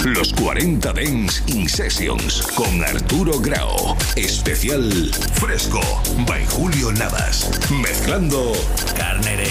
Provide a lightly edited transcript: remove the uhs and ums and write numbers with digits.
Los 40 Dance In Sessions con Arturo Grau. Especial Fresco by Julio Navas. Mezclando Carner.